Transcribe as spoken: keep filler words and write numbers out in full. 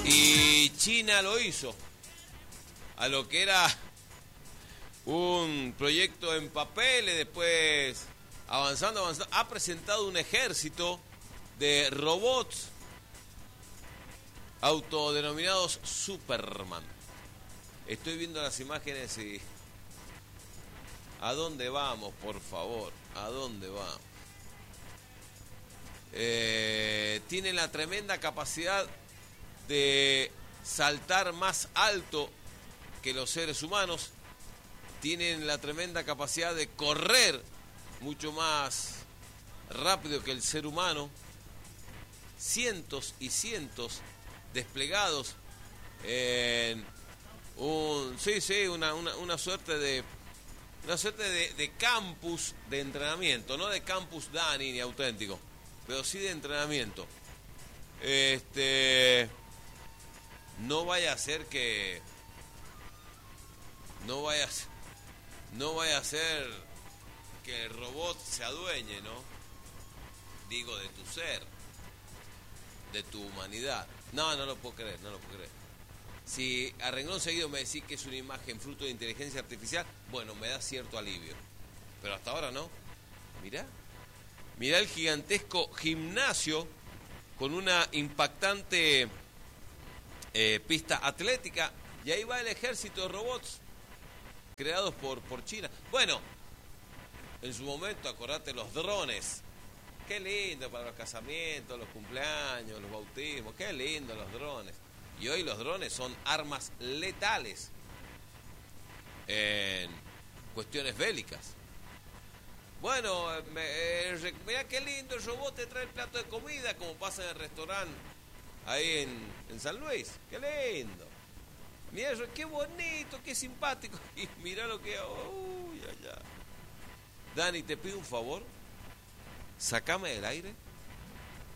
Y China lo hizo. A lo que era un proyecto en papeles, después avanzando, avanzando. Ha presentado un ejército de robots autodenominados Superman. Estoy viendo las imágenes y... ¿A dónde vamos, por favor? ¿A dónde vamos? Eh, tienen la tremenda capacidad de saltar más alto que los seres humanos. Tienen la tremenda capacidad de correr mucho más rápido que el ser humano. Cientos y cientos desplegados en un... Sí, sí, una, una, una suerte de... Una suerte de, de campus de entrenamiento, no de campus Dani ni auténtico, pero sí de entrenamiento. Este, no vaya a ser que, no vaya a ser, no vaya a ser que el robot se adueñe, ¿no? Digo, de tu ser, de tu humanidad. No, no lo puedo creer, no lo puedo creer. Si a renglón seguido me decís que es una imagen fruto de inteligencia artificial, bueno, me da cierto alivio. Pero hasta ahora no. Mirá. Mirá el gigantesco gimnasio con una impactante eh, pista atlética. Y ahí va el ejército de robots creados por, por China. Bueno, en su momento, acordate, los drones. Qué lindo para los casamientos, los cumpleaños, los bautismos. Qué lindo los drones. Y hoy los drones son armas letales en cuestiones bélicas. Bueno, me, eh, mirá qué lindo el robot te trae el plato de comida, como pasa en el restaurante ahí en, en San Luis. Qué lindo. Mirá, qué bonito, qué simpático. Y mirá lo que... Uy, ay, ay. Dani, te pido un favor. Sacame del aire